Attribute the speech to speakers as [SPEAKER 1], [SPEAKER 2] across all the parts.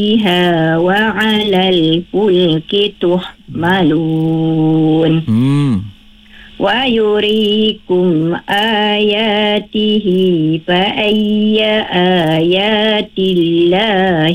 [SPEAKER 1] فيها وعلى الفلك تحملون ويريكم آياته فأي آيات الله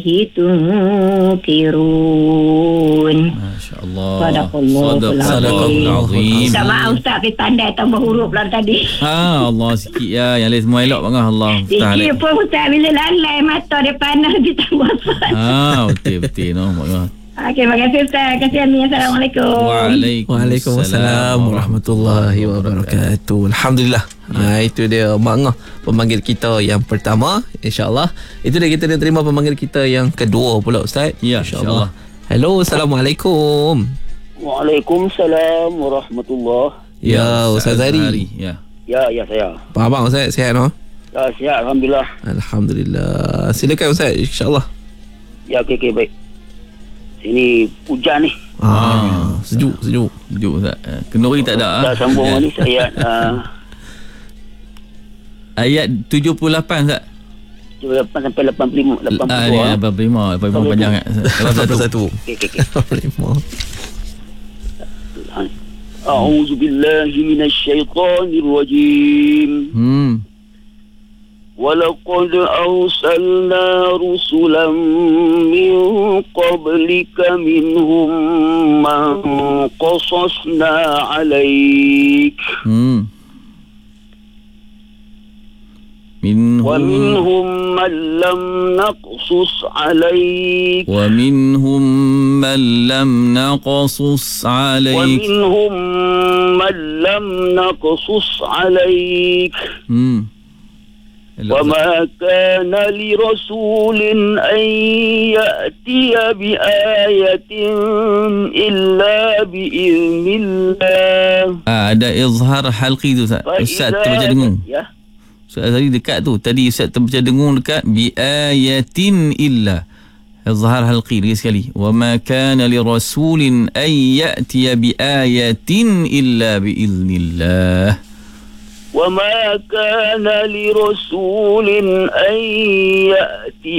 [SPEAKER 1] تنكرون.
[SPEAKER 2] MasyaAllah.
[SPEAKER 1] Sadaqallahul
[SPEAKER 2] Azim.
[SPEAKER 1] Minta maaf Ustaz, kita pandai tambah huruf lah tadi.
[SPEAKER 2] Allah sikit ya. Yang lain semua elok bang. Allah.
[SPEAKER 1] Sikit pun Ustaz, bila lalai mata dia panas ditambah Ustaz.
[SPEAKER 2] Betul no.
[SPEAKER 1] Okey, terima kasih Ustaz. Terima kasih Amin. Assalamualaikum.
[SPEAKER 3] Waalaikumsalam warahmatullahi wabarakatuh. Alhamdulillah. Itu dia Mak Ngah, pemanggil kita yang pertama. InsyaAllah. Itu dia, kita dah terima pemanggil kita yang kedua pula Ustaz.
[SPEAKER 2] Ya, insyaAllah.
[SPEAKER 3] Hello, Assalamualaikum.
[SPEAKER 4] Waalaikumsalam warahmatullahi.
[SPEAKER 3] Ya, Ustaz Zahari.
[SPEAKER 4] Ya, saya.
[SPEAKER 3] Apa abang Ustaz? Sihat no?
[SPEAKER 4] Ya, sihat alhamdulillah.
[SPEAKER 3] Alhamdulillah. Silakan Ustaz, insyaAllah.
[SPEAKER 4] Ya, okey baik. Sini hujan ni.
[SPEAKER 3] Sejuk
[SPEAKER 2] Ustaz. Kenduri tak ada.
[SPEAKER 4] Dah sambung ni ayat
[SPEAKER 2] ayat 78 Ustaz.
[SPEAKER 4] 78 sampai 85.
[SPEAKER 2] 85 panjang kan.
[SPEAKER 3] Satu.
[SPEAKER 4] Okey.
[SPEAKER 3] 85.
[SPEAKER 4] A'udzu billahi minasyaitonir rajim. وَلَقَدْ أَرْسَلْنَا رُسُلًا مِّن قَبْلِكَ مِنْهُمْ مَنْ قَصَصْنَا عَلَيْكَ وَمِنْهُمْ مَنْ لَمْ نَقْصُصْ عَلَيْكَ
[SPEAKER 2] وَمِنْهُمْ مَنْ لَمْ نَقْصُصْ
[SPEAKER 4] عَلَيْكَ وما كان لرسول أن يأتي بآية إلا بإذن الله.
[SPEAKER 2] Ada izhar halqi tu Ustaz terbaca dengung. Ustaz tadi dekat tu. Tadi Ustaz terbaca dengung dekat bi ayatin illa. Izhar halqi lagi sekali. Wa ma kana lirasulin an ya'ti bi ayatin illa bi iznillah.
[SPEAKER 4] وما كان لرسول أن يأتي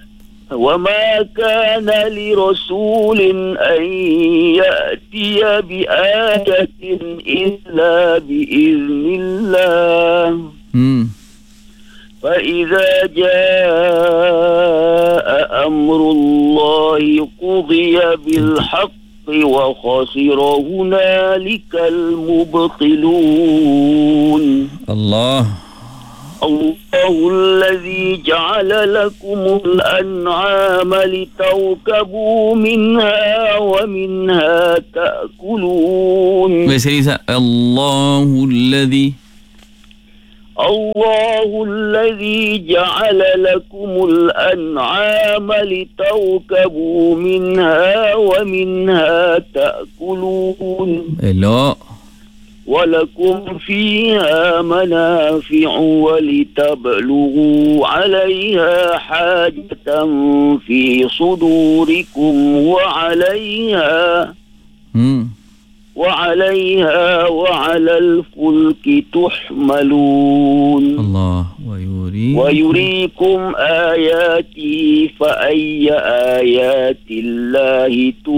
[SPEAKER 4] بآية إلا بإذن الله. فإذا جاء أمر الله قضي بالحق وخسر هنالك المبطلون.
[SPEAKER 2] الله
[SPEAKER 4] الذي جعل لكم الأنعام لتركبوا منها ومنها تأكلون. الله الذي جعل لكم الأنعام لتركبوا منها ومنها تأكلون. ولكم فيها منافع ولتبلغوا عليها حاجة في صدوركم وعليها وعلى الفلك تحملون.
[SPEAKER 2] الله
[SPEAKER 4] ويريكم آياته فأي آيات الله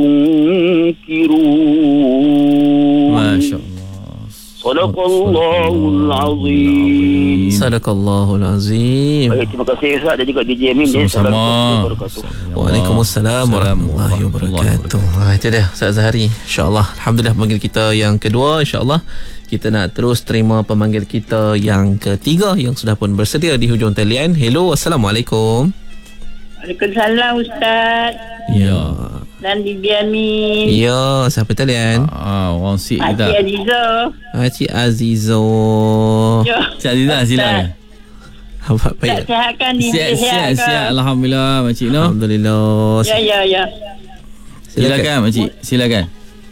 [SPEAKER 4] تنكرون.
[SPEAKER 2] ما شاء الله.
[SPEAKER 4] Sadaqallahul Azim.
[SPEAKER 3] Sadaqallahul Azim.
[SPEAKER 4] Baik, terima kasih Ustaz dan juga DJ Amin.
[SPEAKER 2] Sama-sama.
[SPEAKER 3] Waalaikumsalam warahmatullahi wabarakatuh. Itu dia Ustaz Zahari. InsyaAllah. Alhamdulillah pemanggil kita yang kedua. InsyaAllah kita nak terus terima pemanggil kita yang ketiga yang sudah pun bersedia di hujung talian. Hello, Assalamualaikum.
[SPEAKER 1] Waalaikumsalam Ustaz.
[SPEAKER 2] Ya.
[SPEAKER 1] Dan Bibi Amin.
[SPEAKER 3] Ya, siapa talian?
[SPEAKER 2] Orang sik kita.
[SPEAKER 1] Pakcik Aziza.
[SPEAKER 3] Pakcik Aziza.
[SPEAKER 1] Ya.
[SPEAKER 2] Cik Aziza silakan.
[SPEAKER 3] Apa baik?
[SPEAKER 1] Sihatkan diri.
[SPEAKER 2] Sihat. Alhamdulillah Makcik no.
[SPEAKER 3] Alhamdulillah.
[SPEAKER 1] Ya.
[SPEAKER 2] Silakan Makcik, silakan.